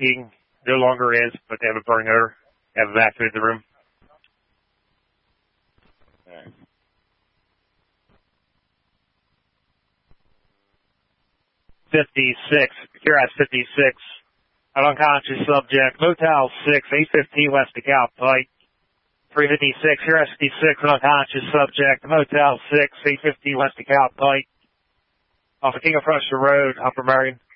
smoking. No longer is, but they have a burning odor. They have evacuated the room. Alright. Here at 56. An unconscious subject. Motel 6, 815 West DeKalb Pike. 356. Here at 56. An unconscious subject. Motel 6, 815 West DeKalb Pike. Off of King of Prussia Road, Upper Marion.